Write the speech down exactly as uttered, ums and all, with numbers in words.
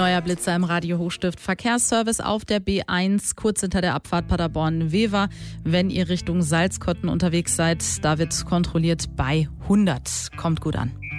Neuer Blitzer im Radio Hochstift. Verkehrsservice auf der B eins, kurz hinter der Abfahrt Paderborn-Wever. Wenn ihr Richtung Salzkotten unterwegs seid, da wird kontrolliert bei hundert. Kommt gut an.